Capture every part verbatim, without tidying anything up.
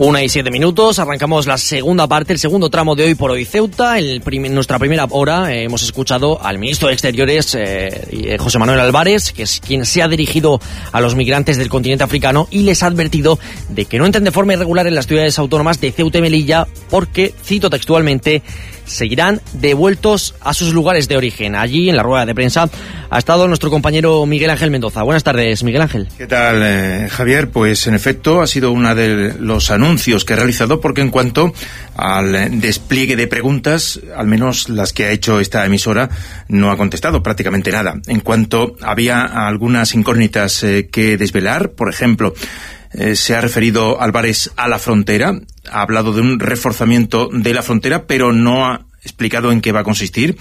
Una y siete minutos, arrancamos la segunda parte, el segundo tramo de Hoy por Hoy Ceuta. En prim- nuestra primera hora eh, hemos escuchado al ministro de Exteriores, eh, José Manuel Álvarez, que es quien se ha dirigido a los migrantes del continente africano y les ha advertido de que no entren de forma irregular en las ciudades autónomas de Ceuta y Melilla porque, cito textualmente, seguirán devueltos a sus lugares de origen. Allí, en la rueda de prensa, ha estado nuestro compañero Miguel Ángel Mendoza. Buenas tardes, Miguel Ángel. ¿Qué tal, eh, Javier? Pues, en efecto, ha sido uno de los anuncios que ha realizado, porque en cuanto al despliegue de preguntas, al menos las que ha hecho esta emisora, no ha contestado prácticamente nada. En cuanto había algunas incógnitas eh, que desvelar, por ejemplo, Eh, se ha referido Álvarez a la frontera, ha hablado de un reforzamiento de la frontera, pero no ha explicado en qué va a consistir.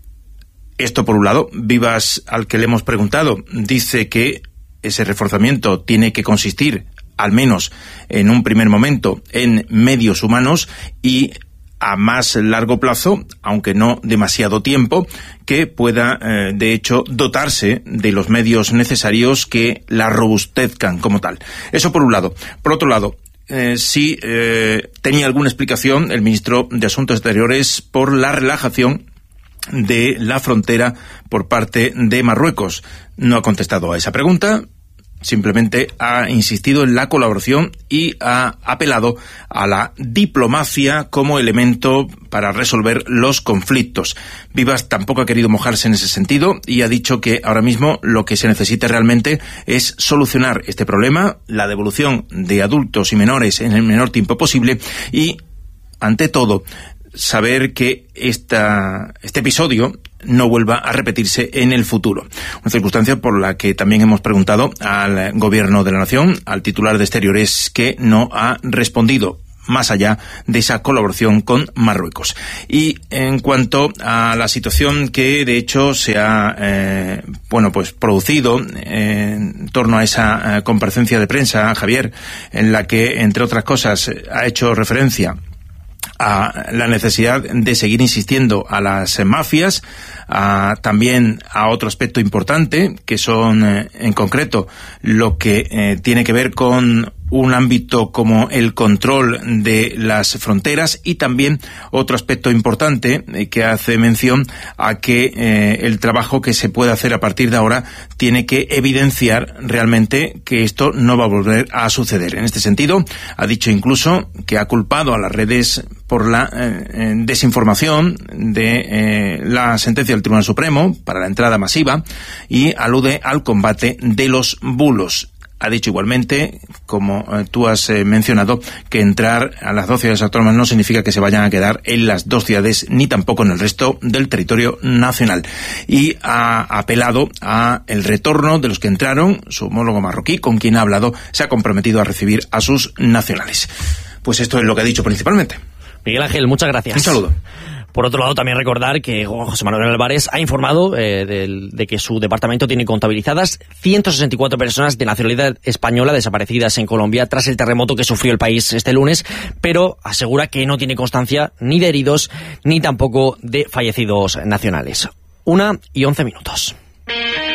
Esto por un lado. Vivas, al que le hemos preguntado, dice que ese reforzamiento tiene que consistir, al menos en un primer momento, en medios humanos y a más largo plazo, aunque no demasiado tiempo, que pueda, eh, de hecho, dotarse de los medios necesarios que la robustezcan como tal. Eso por un lado. Por otro lado, eh, sí eh, tenía alguna explicación el ministro de Asuntos Exteriores por la relajación de la frontera por parte de Marruecos. No ha contestado a esa pregunta. Simplemente ha insistido en la colaboración y ha apelado a la diplomacia como elemento para resolver los conflictos. Vivas tampoco ha querido mojarse en ese sentido y ha dicho que ahora mismo lo que se necesita realmente es solucionar este problema, la devolución de adultos y menores en el menor tiempo posible y, ante todo, saber que esta, este episodio no vuelva a repetirse en el futuro. Una circunstancia por la que también hemos preguntado al Gobierno de la Nación, al titular de Exteriores, que no ha respondido más allá de esa colaboración con Marruecos. Y en cuanto a la situación que de hecho se ha eh, bueno pues producido eh, en torno a esa eh, comparecencia de prensa, Javier, en la que, entre otras cosas, ha hecho referencia a la necesidad de seguir insistiendo a las mafias, a, también a otro aspecto importante, que son, eh, en concreto, lo que eh, tiene que ver con un ámbito como el control de las fronteras y también otro aspecto importante eh, que hace mención a que eh, el trabajo que se puede hacer a partir de ahora tiene que evidenciar realmente que esto no va a volver a suceder. En este sentido, ha dicho incluso que ha culpado a las redes por la eh, desinformación de eh, la sentencia del Tribunal Supremo para la entrada masiva y alude al combate de los bulos. Ha dicho igualmente, como eh, tú has eh, mencionado, que entrar a las dos ciudades autónomas no significa que se vayan a quedar en las dos ciudades ni tampoco en el resto del territorio nacional. Y ha apelado a el retorno de los que entraron. Su homólogo marroquí, con quien ha hablado, se ha comprometido a recibir a sus nacionales. Pues esto es lo que ha dicho principalmente. Miguel Ángel, muchas gracias. Un saludo. Por otro lado, también recordar que José Manuel Álvarez ha informado eh, de, de que su departamento tiene contabilizadas ciento sesenta y cuatro personas de nacionalidad española desaparecidas en Colombia tras el terremoto que sufrió el país este lunes, pero asegura que no tiene constancia ni de heridos ni tampoco de fallecidos nacionales. Una y once minutos.